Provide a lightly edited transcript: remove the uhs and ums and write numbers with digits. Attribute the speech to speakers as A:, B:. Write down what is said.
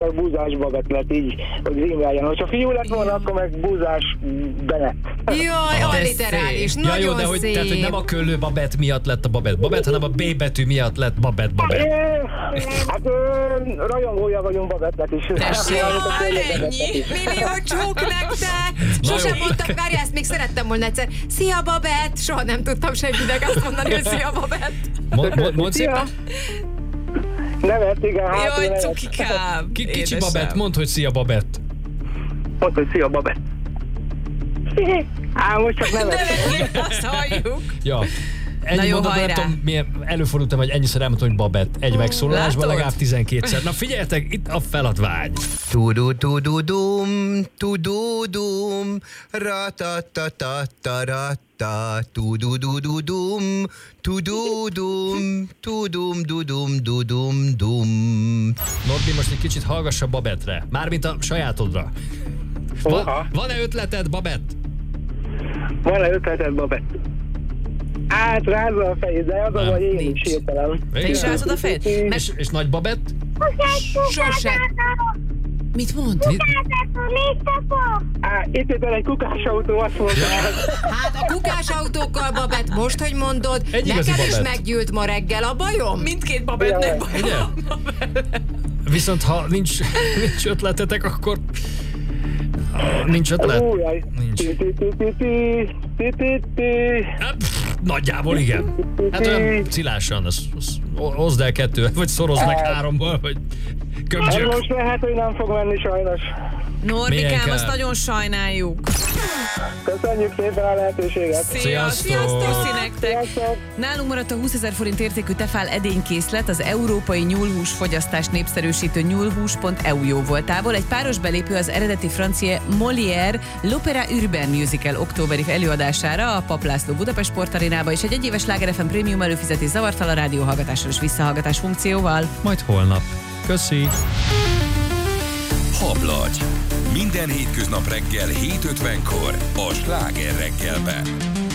A: akkor Búzás Babett lett így, hogy rímeljen. Hogyha fiú lett volna, akkor meg Búzás Benett.
B: Jaj, alliterális,
C: Ja,
B: nagyon
C: jó, de hogy,
B: szép.
C: tehát, hogy nem a Köllő Babett miatt lett a Babett, hanem a B betű miatt lett Babett.
A: Hát rajongója vagyunk Babettnek is.
B: Ennyi. Millió csók nektek. Sosem mondtam, várjál, ezt még szerettem volna egyszer. Szia, Babett! Soha nem tudtam senkinek azt mondani, hogy szia, Babett.
C: Mondd szépen.
A: Nevet, igen.
D: Jaj, cukikám.
C: Kicsi
D: Édesem.
C: Babett, mondd, hogy szia Babett.
A: Mondd, hogy szia, Babett. Most csak nevet.
D: Azt halljuk.
C: Ja.
D: Na
C: Ennyi
D: jó,
C: mondatot, nem
D: hajrá.
C: tudom, milyen előfordultam, hogy ennyiszer elmondtam, hogy Babett. Egy megszólalásban
D: látod?
C: legalább 12-szer. Na figyeljetek, itt a feladvány.
E: Tududududum, tududum, ratatatatarata, tududududum, tududum, tudum, dudum, dudum, dum.
C: Norbi, most egy kicsit hallgass a Babettre. Mármint a sajátodra.
A: Oha.
C: Van-e ötleted, Babett?
A: Van-e ötleted, Babett? Hát rázza a fejét, de az a vagy én
D: nincs.
A: is hirtelen.
D: Te is rázod a fejed?
C: És nagy Babett?
D: Sose. Mit mond?
A: Itt éppen egy kukásautó, azt mondta.
B: Hát a kukás autókkal, Babett, most, hogy mondod,
C: Egy igazi
B: neked is
C: Babett.
B: meggyűlt ma reggel a bajom?
D: Mindkét Babettnek baj.
C: Ugye? Viszont ha nincs ötletetek, akkor... Nincs ötlet?
A: Újjaj.
C: Nincs.
A: Ti-ti-ti-ti-ti-ti.
C: Nagyjából igen. Hát olyan cilásan, hozd el 2, vagy szorozd meg 3-ból, vagy
A: Ez
C: köpcsök.
A: most lehet, hogy nem fog menni sajnos.
D: Norbikám,
C: Milyen
D: azt
C: kell?
D: nagyon sajnáljuk.
A: Köszönjük szépen a lehetőséget.
C: Sziasztok!
D: Puszi nektek!
A: Sziasztok!
D: Nálunk maradt a 20 000 forint értékű tefál edénykészlet az európai nyúlhús fogyasztást népszerűsítő nyúlhús.eu jóvoltából. Egy páros belépő az eredeti francia Molière L'Opéra Urbain Musical októberi előadására a Papp László Budapest Sportarénába, és egy egyéves Sláger FM Prémium előfizetés zavartal a rádióhallgatásos és visszahallgatás funkcióval.
C: Majd holnap. Köszi!
F: Hablagy. Minden hétköznap reggel 7:50-kor a Sláger reggelben.